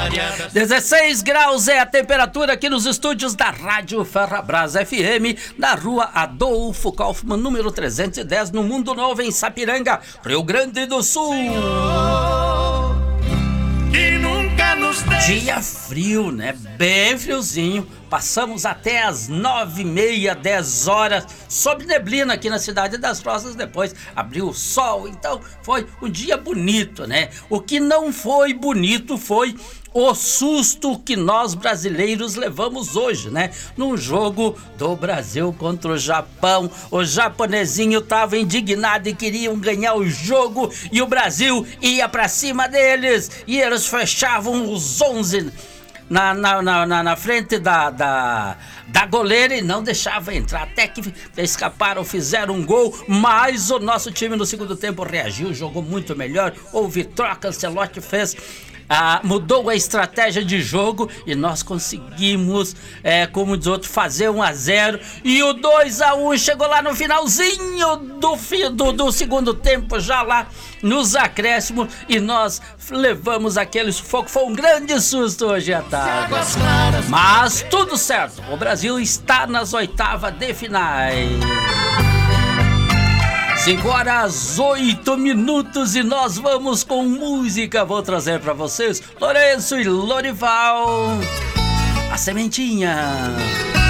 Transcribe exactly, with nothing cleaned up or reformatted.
dezesseis graus é a temperatura aqui nos estúdios da Rádio Ferrabras F M, na rua Adolfo Kaufmann, número trezentos e dez, no Mundo Novo, em Sapiranga, Rio Grande do Sul. Dia frio, né? Bem friozinho. Passamos até as nove e meia, dez horas, sob neblina aqui na Cidade das Rosas. Depois abriu o sol, então foi um dia bonito, né? O que não foi bonito foi o susto que nós brasileiros levamos hoje, né? Num jogo do Brasil contra o Japão. O japonesinho tava indignado e queriam ganhar o jogo, e o Brasil ia pra cima deles, e eles fechavam os onze na, na, na, na frente da, da, da goleira e não deixava entrar, até que escaparam, fizeram um gol, mas o nosso time no segundo tempo reagiu, jogou muito melhor, houve troca, Ancelotti fez... Ah, mudou a estratégia de jogo e nós conseguimos, é, como diz outro, fazer um a zero, e o dois a um chegou lá no finalzinho do, do, do segundo tempo, já lá nos acréscimos, e nós levamos aquele sufoco. Foi um grande susto hoje à tarde, mas tudo certo, o Brasil está nas oitavas de finais. cinco horas, oito minutos, e nós vamos com música. Vou trazer para vocês Lourenço e Lorival, A Sementinha.